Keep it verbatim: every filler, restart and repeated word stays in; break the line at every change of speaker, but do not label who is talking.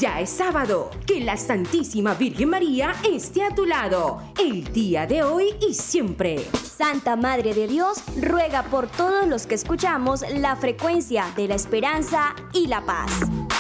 Ya es sábado. Que la Santísima Virgen María esté a tu lado, el día de hoy y siempre.
Santa Madre de Dios, ruega por todos los que escuchamos la frecuencia de la esperanza y la paz.